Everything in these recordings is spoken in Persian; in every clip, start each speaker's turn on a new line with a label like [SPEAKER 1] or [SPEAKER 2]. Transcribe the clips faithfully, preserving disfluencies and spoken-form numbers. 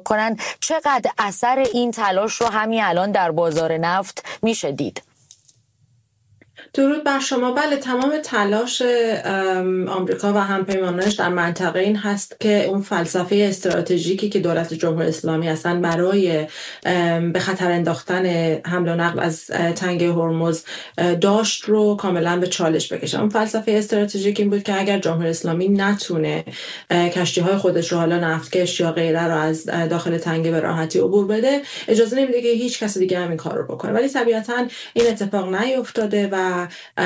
[SPEAKER 1] کنن، چقدر اثر این تلاش رو همین الان در بازار نفت میشه دید؟
[SPEAKER 2] درود بر شما. بله، تمام تلاش آمریکا و همپیمانانش در منطقه این هست که اون فلسفه استراتژیکی که دولت جمهوری اسلامی هستن برای به خطر انداختن حمل و نقل از تنگه هرمز داشت رو کاملا به چالش بکشن. اون فلسفه استراتژیک این بود که اگر جمهوری اسلامی نتونه کشتی‌های خودش رو، حالا نفتکش یا غیره، رو از داخل تنگه به راحتی عبور بده، اجازه نمیده که هیچ کس دیگه همین کار رو بکنه. ولی طبیعتاً این اتفاق نیفتاده و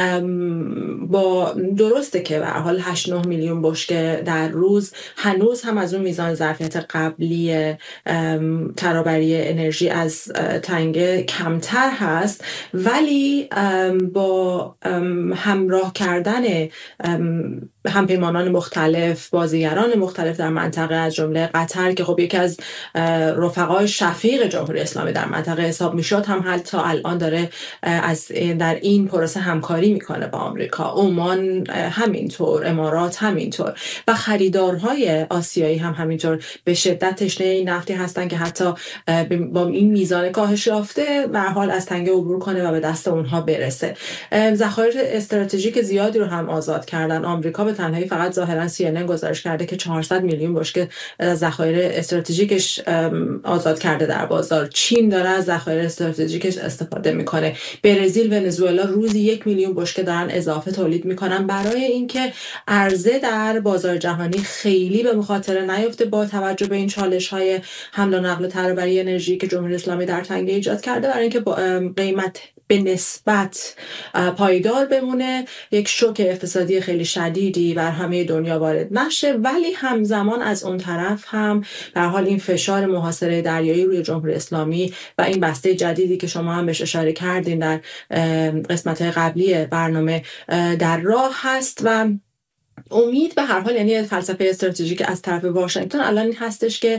[SPEAKER 2] با درسته که به هر حال هشت نه میلیون بشکه در روز هنوز هم از اون میزان ظرفیت قبلی ترابری انرژی از تنگه کمتر هست، ولی با همراه کردن همپیمانان مختلف، بازیگران مختلف در منطقه از جمله قطر که خب یکی از رفقای شفیق جمهوری اسلامی در منطقه حساب میشد، هم حتی الان داره از در این پروسه همکاری میکنه با آمریکا، عمان همینطور، امارات همینطور و خریدارهای آسیایی هم همینطور به شدت تشنه این نفتی هستن که حتی با این میزان کاهش یافته به هر حال از تنگه عبور کنه و به دست اونها برسه. ذخایر استراتژیک زیادی رو هم آزاد کردن. آمریکا به تنهایی فقط ظاهرا سی ان ان گزارش کرده که چهارصد میلیون بشکه از ذخایر استراتژیکش آزاد کرده در بازار. چین داره از ذخایر استراتژیکش استفاده میکنه. برزیل، ونزوئلا روزی یک میلیون بشکه دارن اضافه تولید میکنن برای اینکه عرضه در بازار جهانی خیلی به مخاطره نیفته با توجه به این چالش‌های حمل و نقل و ترابری انرژی که جمهوری اسلامی در تنگه ایجاد کرده، برای اینکه قیمت به نسبت پایدار بمونه، یک شوک اقتصادی خیلی شدیدی بر همه دنیا وارد نشه، ولی همزمان از اون طرف هم به هر حال این فشار محاصره دریایی روی جمهوری اسلامی و این بسته جدیدی که شما هم بهش اشاره کردین در قسمت‌های قبلی برنامه در راه هست و امید به هر حال، یعنی فلسفه استراتژیک از طرف واشنگتن الان این هستش که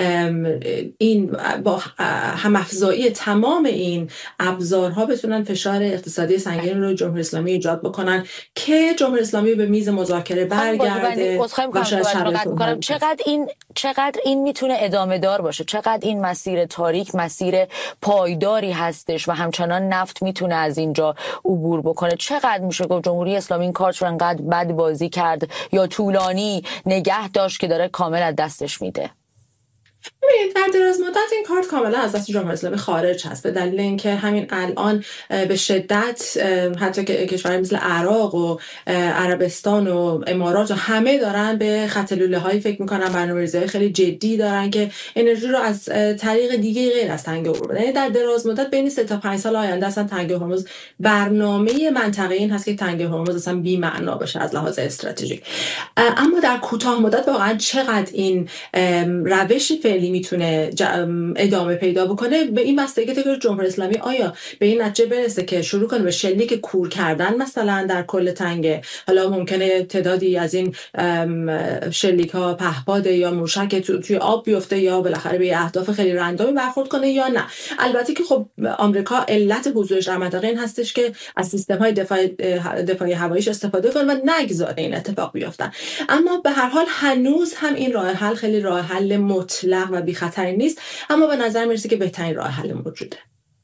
[SPEAKER 2] این با هم‌افزایی تمام این ابزارها بتونن فشار اقتصادی سنگین رو جمهوری اسلامی ایجاد بکنن که جمهوری اسلامی به میز مذاکره برگرده.
[SPEAKER 1] و چقدر این چقدر این میتونه ادامه دار باشه، چقدر این مسیر تاریک مسیر پایداری هستش و همچنان نفت میتونه از اینجا عبور بکنه. چقدر میشه گفت جمهوری اسلامی این کارت رو انقدر بد بازی کرد یا طولانی نگه داشت که داره کامل از دستش میده؟
[SPEAKER 2] ببینید، در دراز مدت این کارت کاملا از دست جمهوری اسلامی خارج هست، به دلیل اینکه همین الان به شدت حتی که کشورهای مثل عراق و عربستان و امارات و همه دارن به خط لوله هایی فکر میکنن، برنامه‌ریزی خیلی جدی دارن که انرژی رو از طریق دیگه غیر از تنگه عبور بدن. یعنی در دراز مدت بین سه تا پنج سال آینده اصلا تنگه هرمز برنامه منطقه این هست که تنگه هرمز اصلا بی معنا بشه از لحاظ استراتژیک. اما در کوتاه مدت واقعا چقدر این روش فعلی میتونه ادامه پیدا بکنه به این بستگی داره که جمهوری اسلامی آیا به این نتیجه برسه که شروع کنه به شلیک کور کردن مثلا در کل تنگه. حالا ممکنه تعدادی از این شلیک ها پهپاد یا موشک تو توی آب بیفته یا بالاخره به اهداف خیلی رندومی برخورد کنه یا نه. البته که خب آمریکا علت حضورش در منطقه این هستش که از سیستم های دفاع دفاعی هواییش استفاده کنه و نگذاره این اتفاق بیفتن. اما به هر حال هنوز هم این راه حل خیلی راه حل مطلق و بی خطری نیست، اما به نظر میرسه که بهترین راه حل موجوده.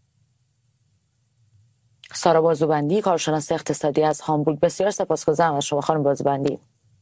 [SPEAKER 1] سارا بازوبندی، کارشناس اقتصادی از هامبورگ، بسیار سپاسگزارم از شما خانم بازوبندی.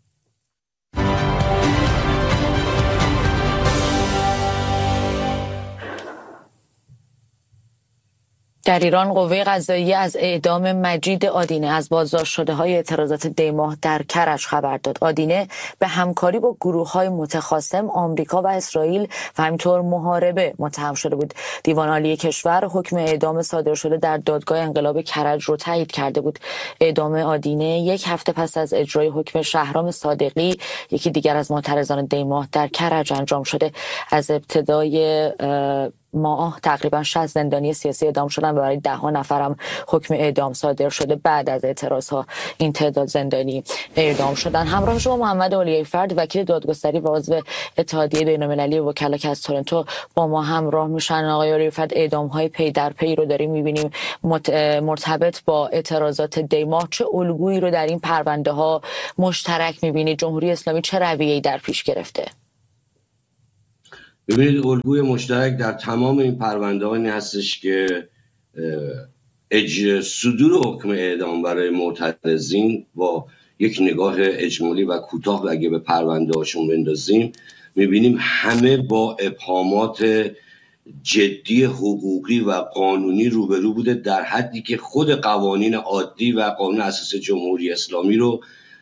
[SPEAKER 1] در ایران قوه قضاییه از اعدام مجید آدینه از بازداشت شده های اعتراضات دیماه در کرج خبر داد. آدینه به همکاری با گروه های متخاصم آمریکا و اسرائیل و همینطور محاربه متهم شده بود. دیوان عالی کشور حکم اعدام صادر شده در دادگاه انقلاب کرج رو تایید کرده بود. اعدام آدینه یک هفته پس از اجرای حکم شهرام صادقی، یکی دیگر از معترضان دیماه، در کرج انجام شده. از ابتدای ماه تقریبا شصت زندانی سیاسی اعدام شدن و برای ده ها نفرم حکم اعدام صادر شده. بعد از اعتراض ها این تعداد زندانی اعدام شدن. همراه شما محمد اولیای فرد، وکیل دادگستری و عضو اتحادیه بین‌المللی وکلا که از تورنتو با ما همراه میشن. آقای اولیای فرد، اعدام های پی در پی رو داریم میبینیم مرتبط با اعتراضات دیماه. چه الگویی رو در این پرونده ها مشترک میبینید؟ جمهوری اسلامی چه رویه‌ای در پیش گرفته؟
[SPEAKER 3] ببینید الگوی مشترک در تمام این پرونده هایی هستش که اج صدور حکم اعدام برای معترضین با یک نگاه اجمالی و کوتاه اگه به پرونده هاشون بندازیم میبینیم همه با ابهامات جدی حقوقی و قانونی روبرو بوده، در حدی که خود قوانین عادی و قانون اساسی جمهوری اسلامی رو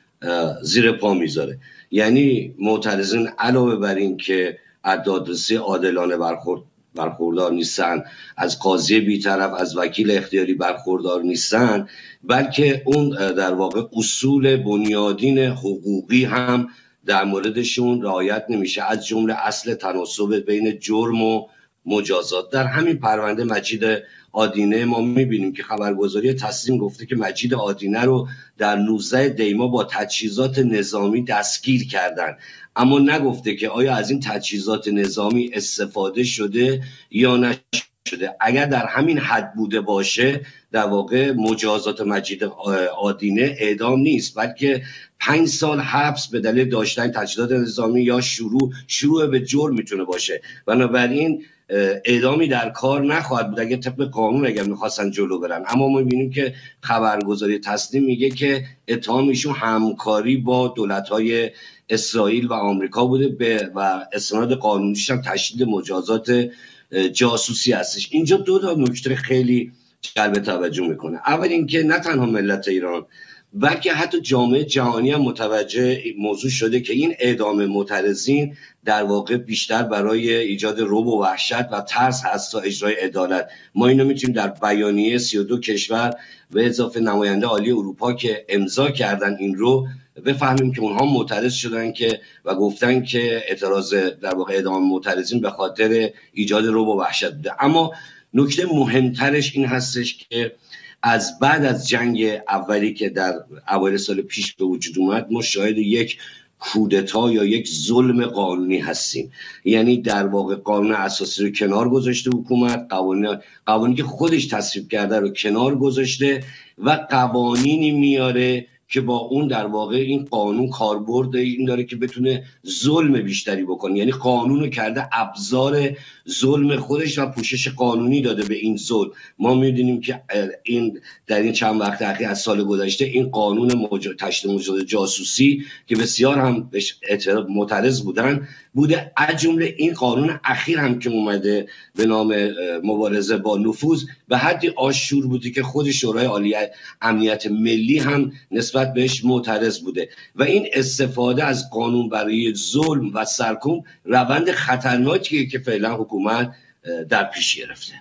[SPEAKER 3] زیر پا میذاره. یعنی معترضین علاوه بر این که از دادرسی عادلانه برخورد برخوردار نیستن، از قاضی بی‌طرف، از وکیل اختیاری برخوردار نیستن، بلکه اون در واقع اصول بنیادین حقوقی هم در موردشون رعایت نمیشه، از جمله اصل تناسب بین جرم و مجازات. در همین پرونده مجید آدینه ما میبینیم که خبرگزاری تسنیم گفته که مجید آدینه رو در نوزده دی ماه با تجهیزات نظامی دستگیر کردن، اما نگفته که آیا از این تجهیزات نظامی استفاده شده یا نشده. اگر در همین حد بوده باشه در واقع مجازات مجید آدینه اعدام نیست، بلکه پنج سال حبس به دلیل داشتن تجهیزات نظامی یا شروع شروع به جرم میتونه باشه. بنابراین اعدامی در کار نخواهد بود اگه طبق قانون اگر میخواستن جلو برن. اما ما میبینیم که خبرگزاری تسنیم میگه که اتهام ایشون همکاری با دولت‌های اسرائیل و آمریکا بوده به و استناد قانونیش هم تشدید مجازات جاسوسی هستش. اینجا دو تا نکته خیلی جلب توجه میکنه. اول اینکه نه تنها ملت ایران بلکه حتی جامعه جهانی هم متوجه موضوع شده که این اعدام معترضین در واقع بیشتر برای ایجاد رعب و وحشت و ترس هست تا اجرای عدالت. ما اینو میتونیم در بیانیه سی و دو کشور به اضافه نماینده عالی اروپا که امضا کردن این رو بفهمیم که اونها معترض شدن که و گفتن که اعتراض در واقع اعدام معترضین به خاطر ایجاد رعب و وحشت بوده. اما نکته مهمترش این هستش که از بعد از جنگ اولی که در اوایل سال پیش به وجود اومد ما شاهد یک کودتا یا یک ظلم قانونی هستیم. یعنی در واقع قانون اساسی رو کنار گذاشته حکومت، قوانین قوانینی که خودش تصویب کرده رو کنار گذاشته و قوانینی میاره که با اون در واقع این قانون کاربرد این داره که بتونه ظلم بیشتری بکنه. یعنی قانون رو کرده ابزار ظلم خودش و پوشش قانونی داده به این ظلم. ما می‌دونیم که این در این چند وقت اخیر از سال گذشته این قانون مج... تشدید مجازات جاسوسی که بسیار هم بهش معترض بودن بوده، از جمله این قانون اخیر هم که اومده به نام مبارزه با نفوذ به حدی آشور بوده که خود شورای عالی امنیت ملی هم نسبت بهش معترض بوده و این استفاده از قانون برای ظلم و سرکوب روند خطرناکیه که فعلا حکومت در پیش گرفته.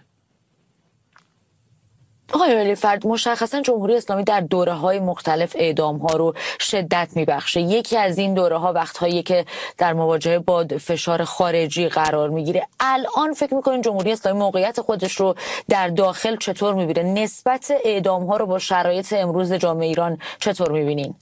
[SPEAKER 1] آقای ولیفرد، مشخصا جمهوری اسلامی در دوره‌های مختلف اعدام‌ها رو شدت می‌بخشه. یکی از این دوره‌ها وقت‌هایی که در مواجهه با فشار خارجی قرار می‌گیره. الان فکر می‌کنین جمهوری اسلامی موقعیت خودش رو در داخل چطور می‌بینه؟ نسبت اعدام‌ها رو با شرایط امروز جامعه ایران چطور می‌بینین؟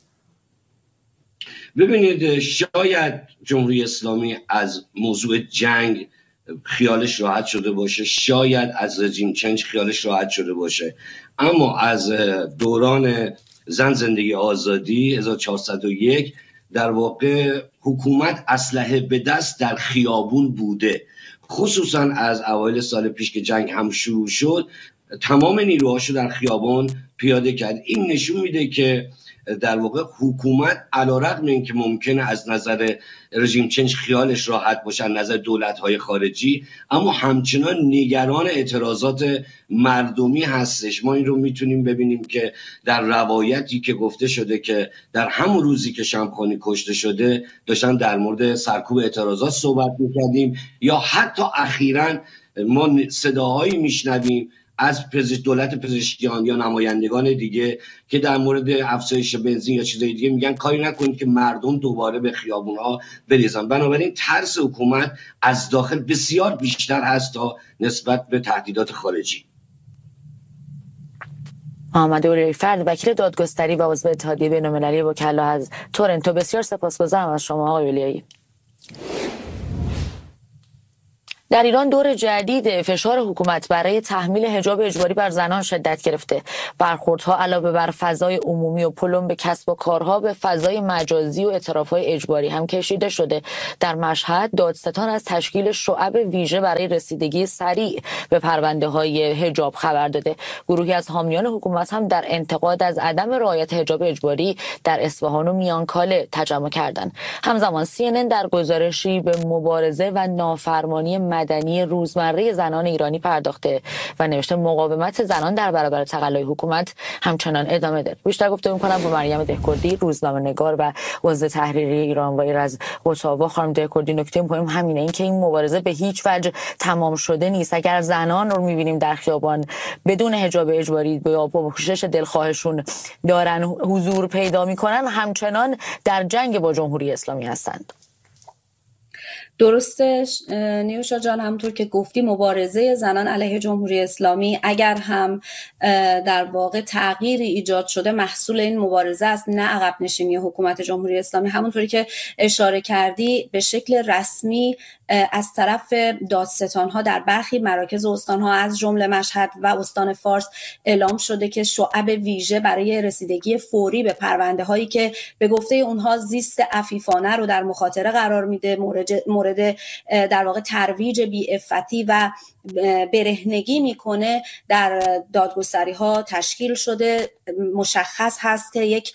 [SPEAKER 3] ببینید، شاید جمهوری اسلامی از موضوع جنگ خیالش راحت شده باشه، شاید از رژیم چنج خیالش راحت شده باشه، اما از دوران زن زندگی آزادی هزار و چهارصد و یک در واقع حکومت اسلحه به دست در خیابون بوده. خصوصا از اوایل سال پیش که جنگ هم شروع شد تمام نیروهاشو در خیابان پیاده کرد. این نشون میده که در واقع حکومت علیرغم اینکه ممکنه از نظر رژیم چنج خیالش راحت باشه از نظر دولت‌های خارجی، اما همچنان نگران اعتراضات مردمی هستش. ما این رو میتونیم ببینیم که در روایتی که گفته شده که در همون روزی که شمخانی کشته شده داشتن در مورد سرکوب اعتراضات صحبت میکردیم، یا حتی اخیراً ما صداهایی میشنویم از پزشک دولت پزشکیان یا نمایندگان دیگه که در مورد افزایش بنزین یا چیزای دیگه میگن کاری نکنید که مردم دوباره به خیابون‌ها بریزن. بنابراین ترس حکومت از داخل بسیار بیشتر هست تا نسبت به تهدیدات خارجی.
[SPEAKER 1] محمد ولیفرد، وکیل دادگستری و عضو اتحادیه بین‌المللی وکلا از تورنتو، بسیار سپاسگزارم از شما آقای ولیایی. در ایران دور جدید فشار حکومت برای تحمیل حجاب اجباری بر زنان شدت گرفته. برخوردها علاوه بر فضای عمومی و پلم به کسب و کارها به فضای مجازی و اعترافهای اجباری هم کشیده شده. در مشهد دادستان از تشکیل شعب ویژه برای رسیدگی سریع به پرونده های حجاب خبر داده. گروهی از حامیان حکومت هم در انتقاد از عدم رعایت حجاب اجباری در اصفهان و میانکاله تجمع کردند. همزمان سی ان ان در گزارشی به مبارزه و نافرمانی مدنی روزمره زنان ایرانی پرداخته و نوشته مقاومت زنان در برابر تقلای حکومت همچنان ادامه دارد. بیشتر گفتگو می‌کنم با مریم دهکردی، روزنامه‌نگار و عضو تحریری ایرانوایی از اتاوا. خانم دهکردی، نکته مهم همینه، این که این مبارزه به هیچ وجه تمام شده نیست. اگر زنان رو می‌بینیم در خیابان بدون حجاب اجباری یا با پوشش دلخواهشون دارن حضور پیدا می‌کنن، همچنان در جنگ با جمهوری اسلامی هستند.
[SPEAKER 4] درستش نیوشا جان، همونطور که گفتی مبارزه زنان علیه جمهوری اسلامی اگر هم در واقع تغییری ایجاد شده محصول این مبارزه است، نه عقب نشینی حکومت جمهوری اسلامی. همونطوری که اشاره کردی به شکل رسمی از طرف دادستان‌ها در برخی مراکز استان‌ها از جمله مشهد و استان فارس اعلام شده که شعب ویژه برای رسیدگی فوری به پرونده‌هایی که به گفته اونها زیست عفیفانه رو در مخاطره قرار میده، مورد مورد در واقع ترویج بی‌عفتی و برهنگی میکنه، در دادگستری‌ها تشکیل شده. مشخص هست که یک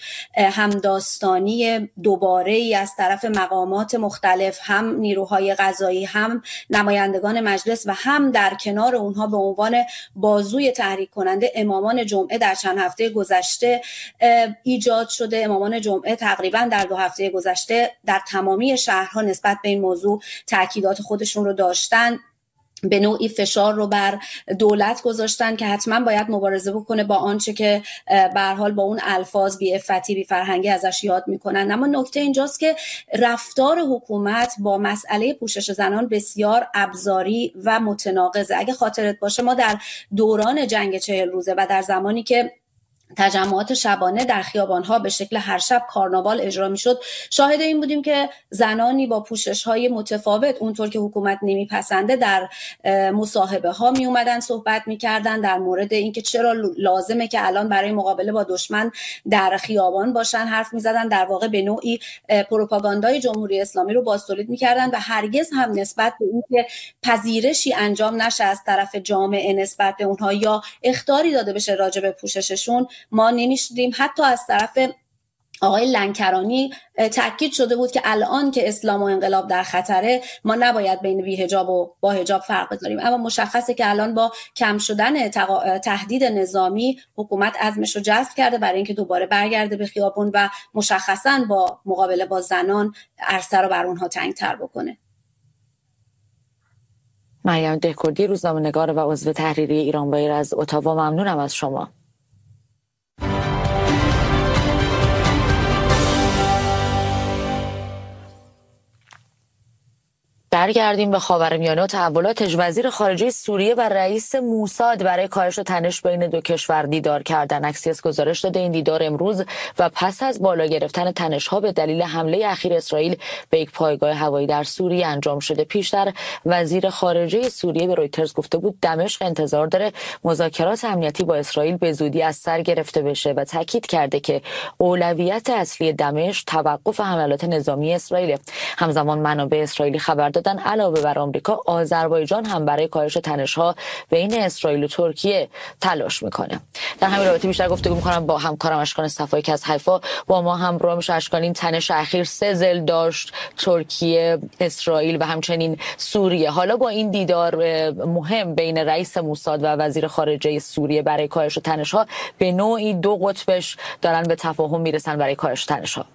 [SPEAKER 4] همداستانی دوباره ای از طرف مقامات مختلف، هم نیروهای قضایی، هم نمایندگان مجلس و هم در کنار اونها به عنوان بازوی تحریک کننده امامان جمعه در چند هفته گذشته ایجاد شده. امامان جمعه تقریبا در دو هفته گذشته در تمامی شهرها نسبت به این موضوع تاکیدات خودشون رو داشتن، به نوعی فشار رو بر دولت گذاشتن که حتما باید مبارزه بکنه با آنچه که به هر حال با اون الفاظ بی‌عفتی، بی‌فرهنگی ازش یاد میکنن. اما نکته اینجاست که رفتار حکومت با مسئله پوشش زنان بسیار ابزاری و متناقضه. اگه خاطرت باشه ما در دوران جنگ چهل روزه و در زمانی که تجمعات شبانه در خیابان‌ها به شکل هر شب کارناوال اجرا می‌شد، شاهد این بودیم که زنانی با پوشش‌های متفاوت اونطور که حکومت نمی‌پسنده در مصاحبه‌ها می‌اومدن صحبت می‌کردن در مورد اینکه چرا لازمه که الان برای مقابله با دشمن در خیابان باشن حرف می‌زدن. در واقع به نوعی پروپاگاندای جمهوری اسلامی رو بازتولید می‌کردن و هرگز هم نسبت به اینکه پذیرشی انجام نشه از طرف جامعه نسبت به اونها یا اخطاری داده بشه راجع به پوشششون ما نمی‌شدیم. حتی از طرف آقای لنکرانی تاکید شده بود که الان که اسلام و انقلاب در خطره ما نباید بین بی حجاب و با حجاب فرق بذاریم. اما مشخصه که الان با کم شدن تقا... تهدید نظامی حکومت عزمش رو جزم کرده برای اینکه دوباره برگرده به خیابون و مشخصاً با مقابله با زنان عرصه رو بر اونها تنگ‌تر بکنه.
[SPEAKER 1] مریم دهکردی، روزنامه‌نگار و عضو تحریری ایرانوایی از اتاوا، ممنونم از شما. برگردیم به خاورمیانه و تحولاتش. وزیر خارجه سوریه و رئیس موساد برای کاهش تنش بین دو کشور دیدار کردن. اکسیوس گزارش داده این دیدار امروز و پس از بالا گرفتن تنش‌ها به دلیل حمله اخیر اسرائیل به یک پایگاه هوایی در سوریه انجام شده. پیشتر وزیر خارجه سوریه به رویترز گفته بود دمشق انتظار داره مذاکرات امنیتی با اسرائیل به زودی از سر گرفته بشه و تاکید کرده که اولویت اصلی دمشق توقف حملات نظامی اسرائیل. همزمان منابع اسرائیلی خبر دادن علاوه بر آمریکا، آذربایجان هم برای کاهش تنش‌ها بین اسرائیل و ترکیه تلاش میکنه. در همین رابطه بیشتر گفتگو میکنم با همکارم اشکان صفایی که از حیفا با ما همراه میشه. اشکان، این تنش اخیر سه ضلع داشت، ترکیه، اسرائیل و همچنین سوریه. حالا با این دیدار مهم بین رئیس موساد و وزیر خارجه سوریه برای کاهش تنش‌ها، به نوعی دو قطبش دارن به تفاهم میرسن برای کاهش تنش‌ها.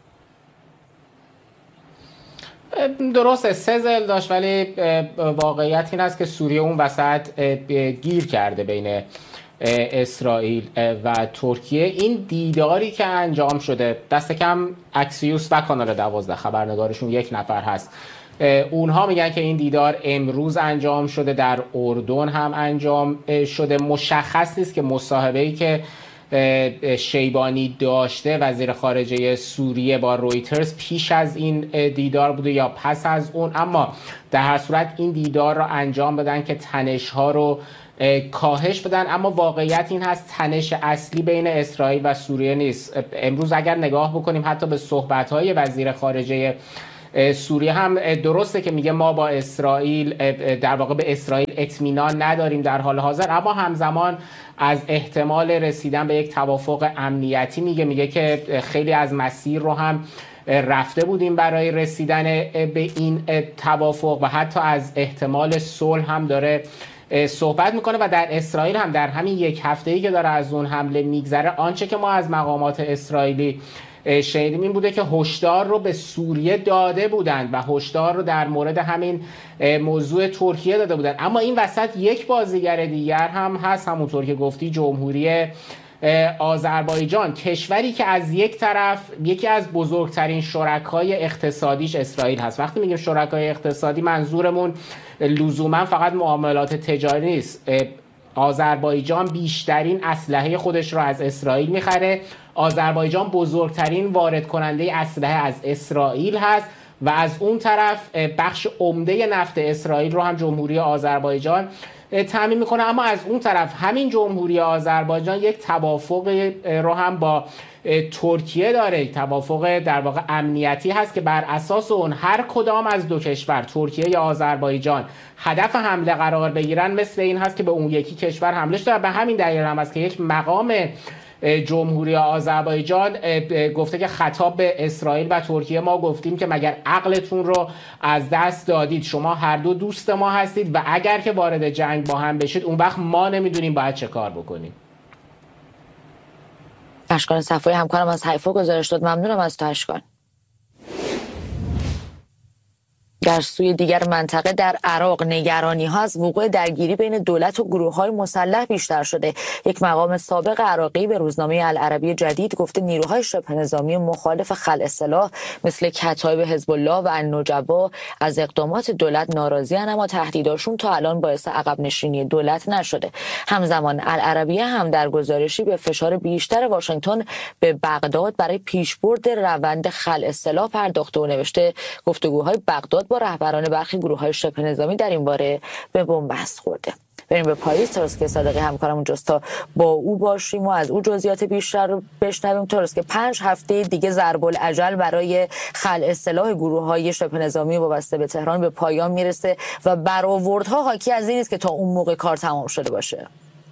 [SPEAKER 5] درسته سه ضلع داشت، ولی واقعیت این است که سوریه اون وسط گیر کرده بین اسرائیل و ترکیه. این دیداری که انجام شده، دست کم اکسیوس و کانال دوازده خبرنگارشون یک نفر هست، اونها میگن که این دیدار امروز انجام شده، در اردن هم انجام شده. مشخص نیست که مصاحبه‌ای که شیبانی داشته وزیر خارجه سوریه با رویترز پیش از این دیدار بوده یا پس از اون، اما در هر صورت این دیدار رو انجام بدن که تنش‌ها رو کاهش بدن. اما واقعیت این هست تنش اصلی بین اسرائیل و سوریه نیست. امروز اگر نگاه بکنیم حتی به صحبت‌های وزیر خارجه سوریه هم درسته که میگه ما با اسرائیل در واقع به اسرائیل اطمینان نداریم در حال حاضر، اما همزمان از احتمال رسیدن به یک توافق امنیتی میگه میگه که خیلی از مسیر رو هم رفته بودیم برای رسیدن به این توافق و حتی از احتمال صلح هم داره صحبت میکنه. و در اسرائیل هم در همین یک هفته‌ای که داره از اون حمله میگذره، آنچه که ما از مقامات اسرائیلی شنیدیم این بوده که هشدار رو به سوریه داده بودند و هشدار رو در مورد همین موضوع ترکیه داده بودند. اما این وسط یک بازیگر دیگر هم هست، همونطور که گفتی، جمهوری آذربایجان، کشوری که از یک طرف یکی از بزرگترین شرکای اقتصادیش اسرائیل هست. وقتی میگیم شرکای اقتصادی منظورمون لزوما فقط معاملات تجاری نیست. آذربایجان بیشترین اسلحه خودش رو از اسرائیل میخره. آذربایجان بزرگترین وارد کننده اسلحه از اسرائیل هست و از اون طرف بخش عمده نفت اسرائیل رو هم جمهوری آذربایجان تامین میکنه. اما از اون طرف همین جمهوری آذربایجان یک توافق رو هم با ترکیه داره، توافق در واقع امنیتی هست که بر اساس اون هر کدام از دو کشور، ترکیه یا آذربایجان، هدف حمله قرار بگیرن مثل این هست که به اون یکی کشور حملهش داره. به همین دلیل هم است که یک مقام جمهوری آذربایجان گفته که خطاب به اسرائیل و ترکیه ما گفتیم که مگر عقلتون رو از دست دادید؟ شما هر دو دوست ما هستید و اگر که وارد جنگ با هم بشید اون وقت ما نمیدونیم باید چه کار بکنیم.
[SPEAKER 1] اشکان صفایی همکارم از حیفا گزارش داد. ممنونم از تو اشکان. در سوی دیگر منطقه در عراق نگرانی ها از وقوع درگیری بین دولت و گروه های مسلح بیشتر شده. یک مقام سابق عراقی به روزنامه العربی جدید گفته نیروهای شبه نظامی مخالف خلع سلاح مثل کتایب حزب الله و النجبا از اقدامات دولت ناراضی‌اند، اما تهدیداشون تا الان باعث عقب نشینی دولت نشده. همزمان العربیه هم در گزارشی به فشار بیشتر واشنگتن به بغداد برای پیشبرد روند خلع سلاح پرداخته و نوشته گفتگوهای بغداد با رهبران برخی گروه‌های شبه نظامی در این باره به بنبست خورده. بریم به پاریس. ترسکه صادقی همکارم اونجاست تا با او باشیم و از او جزئیات بیشتر رو بشنویم. ترسکه پنج هفته دیگه ضرب الاجل برای خلع سلاح گروه‌های شبه نظامی وابسته به تهران به پایان میرسه و برآوردها حاکی از این است که تا اون موقع کار تمام شده باشه.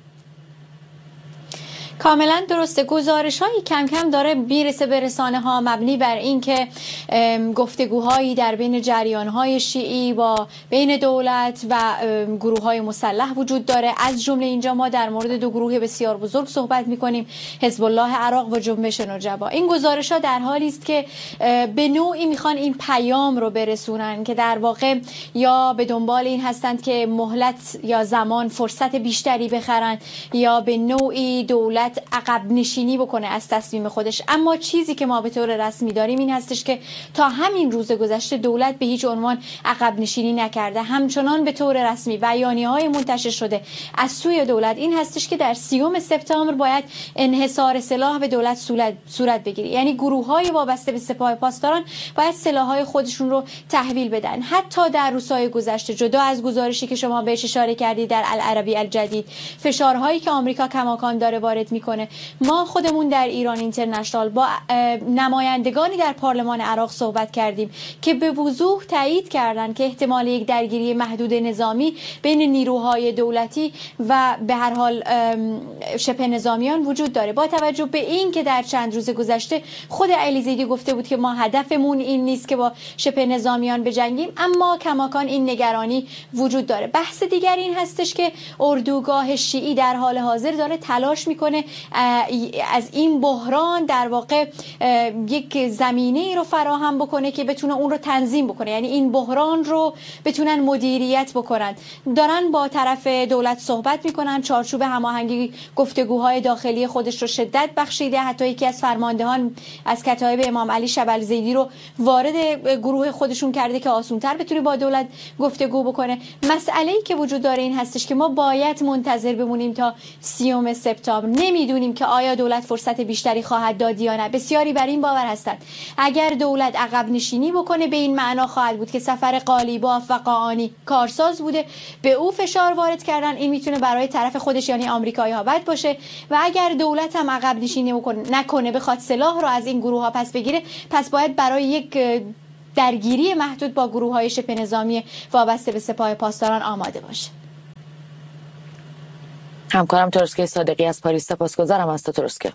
[SPEAKER 6] کاملا درسته. گزارش هایی کم کم داره میرسه به رسانه ها مبنی بر این که گفتگوهایی در بین جریان های شیعی با بین دولت و گروه های مسلح وجود داره. از جمله اینجا ما در مورد دو گروه بسیار بزرگ صحبت میکنیم، حزب الله عراق و جنبش نجبا. این گزارش ها در حالی است که به نوعی میخوان این پیام رو برسونن که در واقع یا به دنبال این هستند که مهلت یا زمان فرصت بیشتری بخرن یا به نوعی دولت عقب نشینی بکنه از تصمیم خودش. اما چیزی که ما به طور رسمی داریم این هستش که تا همین روز گذشته دولت به هیچ عنوان عقب نشینی نکرده. همچنان به طور رسمی بیانیه‌های منتشر شده از سوی دولت این هستش که در سیوم سپتامبر باید انحصار سلاح به دولت صورت بگیره، یعنی گروه‌های وابسته به سپاه پاسداران باید سلاح‌های خودشون رو تحویل بدن. حتی در روزهای گذشته جدا از گزارشی که شما بهش اشاره کردید در العربی الجدید، فشارهایی که آمریکا کماکان داره وارد میکنه، ما خودمون در ایران اینترنشنال با نمایندگانی در پارلمان عراق صحبت کردیم که به وضوح تایید کردن که احتمال یک درگیری محدود نظامی بین نیروهای دولتی و به هر حال شبه نظامیان وجود داره. با توجه به این که در چند روز گذشته خود علیزیدی گفته بود که ما هدفمون این نیست که با شبه نظامیان بجنگیم، اما کماکان این نگرانی وجود داره. بحث دیگر این هستش که اردوگاه شیعی در حال حاضر داره تلاش میکنه از این بحران در واقع یک زمینه رو فراهم بکنه که بتونه اون رو تنظیم بکنه، یعنی این بحران رو بتونن مدیریت بکنن. دارن با طرف دولت صحبت میکنن، چارچوب هماهنگی گفتگوهای داخلی خودش رو شدت بخشیده. حتی یکی از فرماندهان از کتایب امام علی شبلزیدی رو وارد گروه خودشون کرده که آسان‌تر بتونه با دولت گفتگو بکنه. مسئله‌ای که وجود داره این هستش که ما باید منتظر بمونیم تا سیوم سپتامبر. نمی نمیدونیم که آیا دولت فرصت بیشتری خواهد داد یا نه. بسیاری بر این باور هستند اگر دولت عقب نشینی بکنه به این معنا خواهد بود که سفر قالیباف و قاآنی کارساز بوده، به او فشار وارد کردن، این میتونه برای طرف خودش یعنی آمریکایی‌ها بد باشه و اگر دولت هم عقب نشینی نکنه بخواد سلاح رو از این گروه ها پس بگیره، پس باید برای یک درگیری محدود با گروه های شبه نظامی وابسته به سپاه پاسداران آماده باشه.
[SPEAKER 1] همکارم ترسکه صادقی از پاریس، سپاسگزارم از تو ترسکه.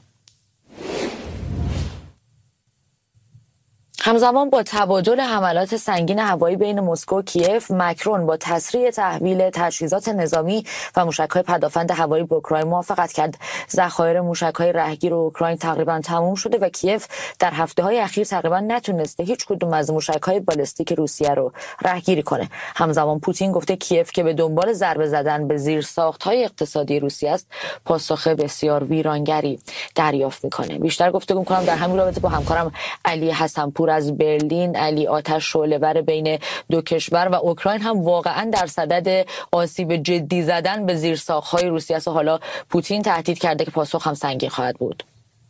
[SPEAKER 1] همزمان با تبادل حملات سنگین هوایی بین مسکو و کیف، مکرون با تسریع تحویل تجهیزات نظامی و موشک‌های پدافند هوایی به اوکراین موافقت کرد. ذخایر موشک‌های رهگیر اوکراین تقریبا تمام شده و کیف در هفته‌های اخیر تقریبا نتونسته هیچ کدوم از موشک‌های بالستیک روسیه رو رهگیری کنه. همزمان پوتین گفته کیف که به دنبال ضربه زدن به زیرساخت‌های اقتصادی روسیه است، پاسخ بسیار ویرانگری دریافت می‌کنه. بیشتر گفتگو می‌کنم در همین رابطه با همکارم علی حسنپور از برلین. علی، آتش شعله‌ور بین دو کشور و اوکراین هم واقعا در صدد آسیب جدی زدن به زیرساخت‌های روسیه است و حالا پوتین تهدید کرده که پاسخ هم سنگین خواهد بود.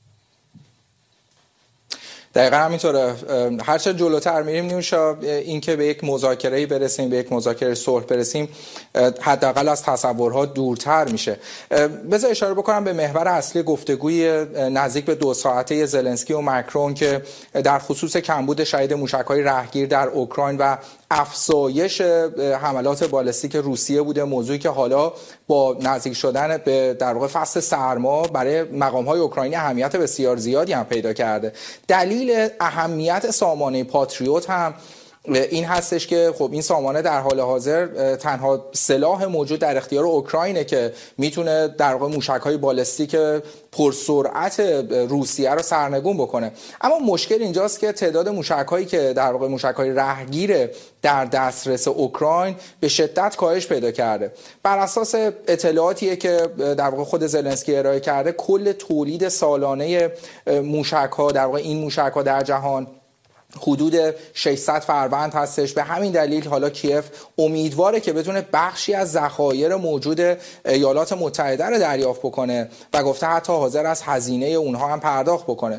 [SPEAKER 7] دقیقا همینطوره. هرچه جلوتر میریم نیوشا، این که به یک مذاکره‌ای برسیم، به یک مذاکره صلح برسیم، حداقل از تصورها دورتر میشه. بذار اشاره بکنم به محور اصلی گفتگوی نزدیک به دو ساعته زلنسکی و مکرون که در خصوص کمبود شهید موشک‌های رهگیر در اوکراین و افزایش حملات بالستیک روسیه بوده، موضوعی که حالا با نزدیک شدن به در واقع فصل سرما برای مقام‌های اوکراینی اهمیت بسیار زیادی هم پیدا کرده. دلیل اهمیت سامانه پاتریوت هم این هستش که خب این سامانه در حال حاضر تنها سلاح موجود در اختیار اوکراینه که میتونه در واقع موشک‌های بالستیک پرسرعت روسیه رو سرنگون بکنه. اما مشکل اینجاست که تعداد موشک‌هایی که در واقع موشک‌های رهگیر در دسترس اوکراین به شدت کاهش پیدا کرده. بر اساس اطلاعاتی که در واقع خود زلنسکی ارائه کرده، کل تولید سالانه موشک‌ها در واقع این موشک‌ها در جهان حدود ششصد فروند هستش. به همین دلیل حالا کیف امیدواره که بتونه بخشی از ذخایر موجود ایالات متحده رو دریافت بکنه و گفته حتی حاضر از هزینه اونها هم پرداخت بکنه.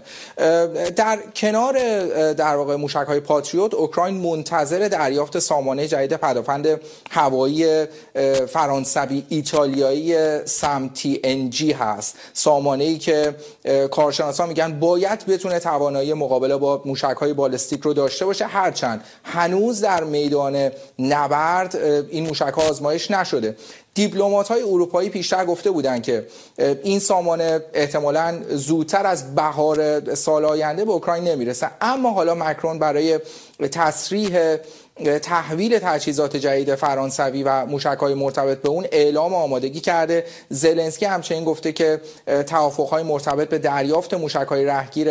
[SPEAKER 7] در کنار در واقع موشک‌های پاتریوت، اوکراین منتظر دریافت سامانه جدید پدافند هوایی فرانسوی ایتالیایی سم تی ان جی هست. سامانه‌ای که کارشناسان میگن باید بتونه توانایی مقابله با موشک‌های بالستیک رو داشته باشه، هرچند هنوز در میدان نبرد این موشک‌ها آزمایش نشده. دیپلمات‌های اروپایی پیشتر گفته بودند که این سامانه احتمالاً زودتر از بهار سال آینده به اوکراین نمیرسه، اما حالا مکرون برای تسریع تحویل تجهیزات جدید فرانسوی و موشک‌های مرتبط به اون اعلام آمادگی کرده. زلنسکی همچنین گفته که توافق‌های مرتبط به دریافت موشک‌های رهگیر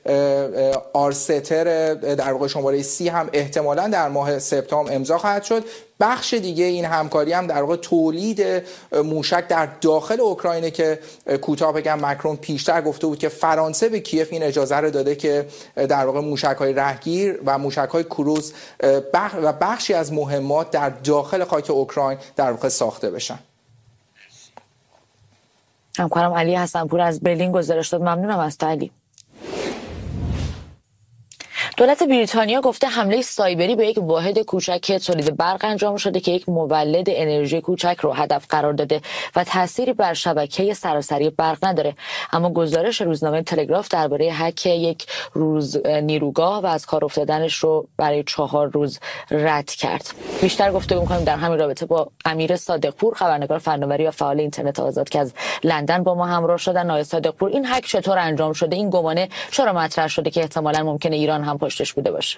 [SPEAKER 7] آرستر در واقع شماره سی هم احتمالاً در ماه سپتامبر امضا خواهد شد. بخش دیگه این همکاری هم در واقع تولید موشک در داخل اوکراینه که کوتاه بگم مکرون پیشتر گفته بود که فرانسه به کیف این اجازه رو داده که در واقع موشک‌های رهگیر و موشک‌های کروز و بخشی از مهمات در داخل خاک اوکراین در واقع ساخته بشن.
[SPEAKER 1] همکارم علی حسنپور از برلین گزارش داد. ممنونم از تو علی. دولت بریتانیا گفته حمله سایبری به یک واحد کوچک تولید برق انجام شده که یک مولد انرژی کوچک رو هدف قرار داده و تأثیری بر شبکه سراسری برق نداره. اما گزارش روزنامه تلگراف درباره هک یک روز نیروگاه و از کار افتادنش رو برای چهار روز رد کرد. بیشتر گفتگو می‌کنیم در همین رابطه با امیر صادقپور، خبرنگار فناوری و فعال اینترنت آزاد که از لندن با ما همراه شدن. آقای صادقپور، این هک چطور انجام شده؟ این گمانه چرا مطرح شده که احتمالاً ممکنه ایران هم پشتش بوده باشه؟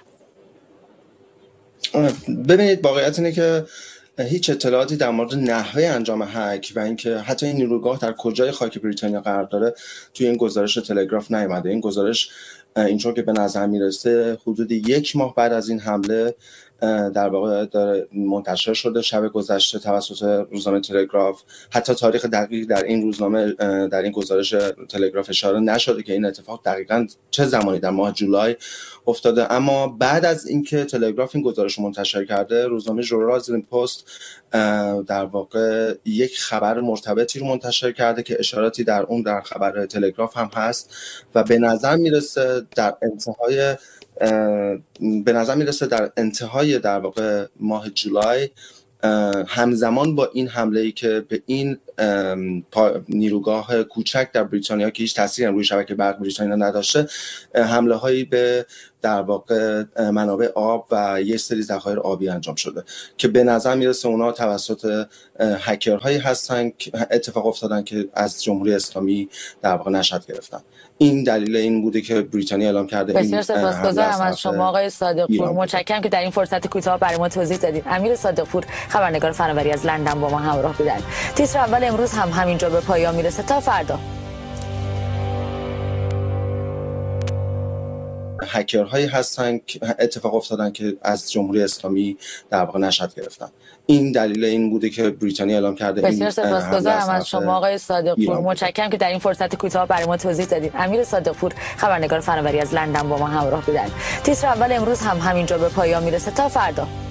[SPEAKER 8] ببینید، واقعیت اینه که هیچ اطلاعاتی در مورد نحوه انجام هک و اینکه حتی این نیروگاه در کجای خاک بریتانیا قرار داره توی این گزارش تلگراف نیامده. این گزارش اینطور که به نظر میرسه حدود یک ماه بعد از این حمله در واقع داره منتشر شده شب گذشته توسط روزنامه تلگراف. حتی تاریخ دقیق در این روزنامه در این گزارش تلگراف اشاره نشده که این اتفاق دقیقاً چه زمانی در ماه جولای افتاده، اما بعد از اینکه تلگراف این گزارش منتشر کرده، روزنامه ژورنال پست در واقع یک خبر مرتبطی رو منتشر کرده که اشاراتی در اون در خبر تلگراف هم هست و به نظر میرسه در انتهای به نظر میرسه در انتهای در واقع ماه جولای همزمان با این حمله‌ای که به این نیروگاه کوچک در بریتانیا که هیچ تأثیری روی شبکه برق بریتانیا نداشته، حمله هایی به در واقع منابع آب و یک سری ذخایر آبی انجام شده که به نظر میرسه اونا توسط هکرهایی هستن که اتفاق افتادن که از جمهوری اسلامی در واقع نشأت گرفتن. این دلیل این بوده که بریتانیا اعلام کرده.
[SPEAKER 1] بسیار سپاسگزارم از شما آقای صادقپور، متشکرم که در این فرصت کوتاه برای ما توضیح دادید. امیر صادقپور خبرنگار فناوری از لندن با ما همراه بودند. تیتر اول امروز هم همینجا به پایان میرسه. تا فردا.
[SPEAKER 8] هکرهایی هستن که اتفاق افتادن که از جمهوری اسلامی در واقع نشأت گرفتن. این دلیل این بوده که بریتانیا اعلام کرده.
[SPEAKER 1] بسیار سپاسگزارم از شما آقای صادقپور، متشکرم که در این فرصت کوتاه برای ما توضیح دادید. امیر صادقپور خبرنگار فناوری از لندن با ما همراه بودند. تیتر اول امروز هم همینجا به پایان میرسه. تا فردا.